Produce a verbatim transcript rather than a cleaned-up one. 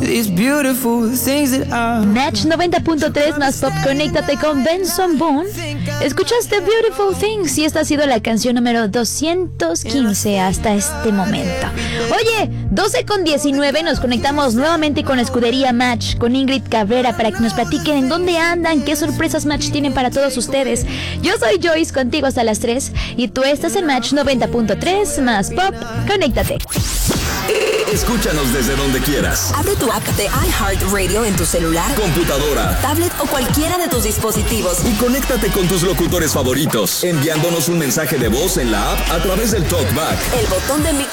Match noventa punto tres más pop, conéctate con Benson Boone. Escuchaste Beautiful Things y esta ha sido la canción número doscientos quince hasta este momento. Oye, doce con diecinueve, nos conectamos nuevamente con la escudería Match, con Ingrid Cabrera, para que nos platiquen en dónde andan, qué sorpresas Match tienen para todos ustedes. Yo soy Joyce, contigo hasta las tres, y tú estás en Match noventa punto tres más pop, conéctate. Escúchanos desde donde quieras. Abre tu app de iHeartRadio en tu celular, computadora, tablet o cualquiera de tus dispositivos y conéctate con tus locutores favoritos, enviándonos un mensaje de voz en la app a través del TalkBack, el botón de